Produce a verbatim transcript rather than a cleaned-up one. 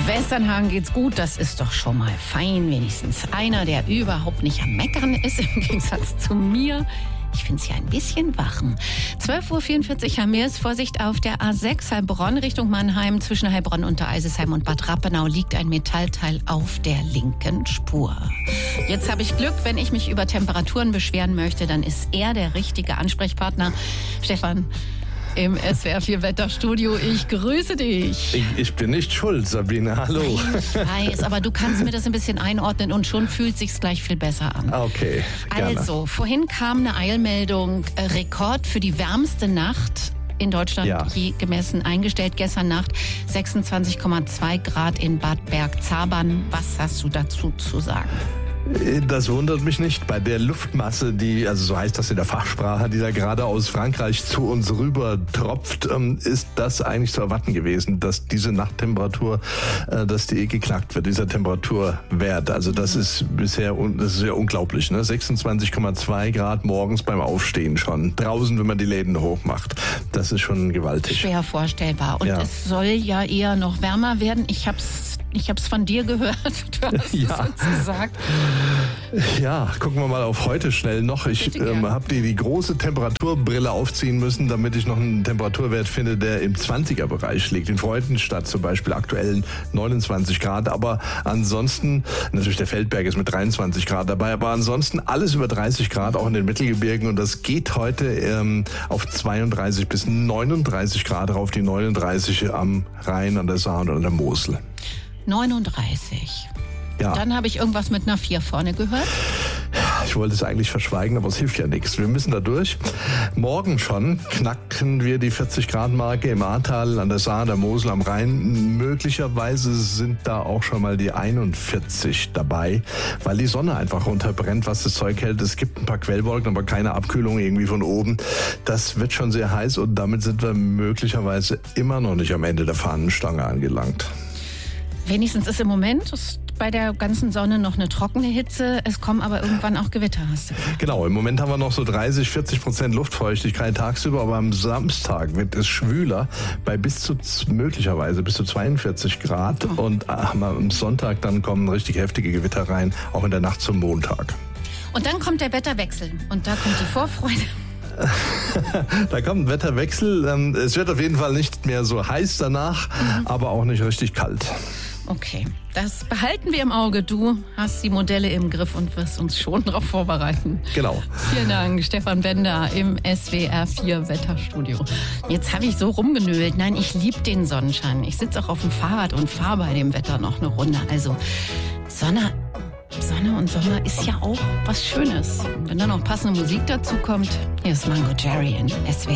Westernhagen geht's gut, das ist doch schon mal fein. Wenigstens einer, der überhaupt nicht am Meckern ist, im Gegensatz zu mir. Ich finde es ja ein bisschen warm. zwölf Uhr vierundvierzig haben wir es. Vorsicht auf der A sechs Heilbronn Richtung Mannheim. Zwischen Heilbronn, Untereisesheim und Bad Rappenau liegt ein Metallteil auf der linken Spur. Jetzt habe ich Glück, wenn ich mich über Temperaturen beschweren möchte, dann ist er der richtige Ansprechpartner. Stefan im S W R vier Wetterstudio. Ich grüße dich. Ich, ich bin nicht schuld, Sabine. Hallo. Ich weiß, aber du kannst mir das ein bisschen einordnen und schon fühlt sich's gleich viel besser an. Okay, gerne. Also, vorhin kam eine Eilmeldung, äh, Rekord für die wärmste Nacht in Deutschland Ja. je gemessen eingestellt. Gestern Nacht sechsundzwanzig Komma zwei Grad in Bad Bergzabern. Was hast du dazu zu sagen? Das wundert mich nicht. Bei der Luftmasse, die, also so heißt das in der Fachsprache, die da gerade aus Frankreich zu uns rüber tropft, ist das eigentlich zu erwarten gewesen, dass diese Nachttemperatur, dass die geknackt wird, dieser Temperaturwert. Also das ist bisher, das ist ja unglaublich, ne? sechsundzwanzig Komma zwei Grad morgens beim Aufstehen schon. Draußen, wenn man die Läden hochmacht. Das ist schon gewaltig. Schwer vorstellbar. Und Ja. es soll ja eher noch wärmer werden. Ich hab's Ich habe es von dir gehört, du hast Ja. es uns gesagt. Ja, gucken wir mal auf heute schnell noch. Ich Bitte gern. ähm, habe die, die große Temperaturbrille aufziehen müssen, damit ich noch einen Temperaturwert finde, der im zwanziger-Bereich liegt. In Freudenstadt zum Beispiel aktuell neunundzwanzig Grad. Aber ansonsten, natürlich der Feldberg ist mit dreiundzwanzig Grad dabei, aber ansonsten alles über dreißig Grad, auch in den Mittelgebirgen. Und das geht heute ähm, auf zweiunddreißig bis neununddreißig Grad rauf, die neununddreißig am Rhein, an der Saar und an der Mosel. neununddreißig. Ja. Dann habe ich irgendwas mit einer vier vorne gehört. Ich wollte es eigentlich verschweigen, aber es hilft ja nichts. Wir müssen da durch. Morgen schon knacken wir die vierzig Grad Marke im Ahrtal, an der Saar, der Mosel, am Rhein. Möglicherweise sind da auch schon mal die einundvierzig dabei, weil die Sonne einfach runterbrennt, was das Zeug hält. Es gibt ein paar Quellwolken, aber keine Abkühlung irgendwie von oben. Das wird schon sehr heiß und damit sind wir möglicherweise immer noch nicht am Ende der Fahnenstange angelangt. Wenigstens ist im Moment ist bei der ganzen Sonne noch eine trockene Hitze. Es kommen aber irgendwann auch Gewitter, hast du gesagt. Genau, im Moment haben wir noch so dreißig, vierzig Prozent Luftfeuchtigkeit tagsüber, aber am Samstag wird es schwüler bei bis zu möglicherweise bis zu zweiundvierzig Grad Oh. und ach, am Sonntag dann kommen richtig heftige Gewitter rein, auch in der Nacht zum Montag. Und dann kommt der Wetterwechsel und da kommt die Vorfreude. Da kommt ein Wetterwechsel. Ähm, Es wird auf jeden Fall nicht mehr so heiß danach, Mhm. aber auch nicht richtig kalt. Okay, das behalten wir im Auge. Du hast die Modelle im Griff und wirst uns schon darauf vorbereiten. Genau. Vielen Dank, Stefan Bender im S W R vier Wetterstudio. Jetzt habe ich so rumgenölt. Nein, ich liebe den Sonnenschein. Ich sitze auch auf dem Fahrrad und fahre bei dem Wetter noch eine Runde. Also Sonne, Sonne und Sommer ist ja auch was Schönes. Und wenn dann noch passende Musik dazu kommt, hier ist Mango Jerry in S W R.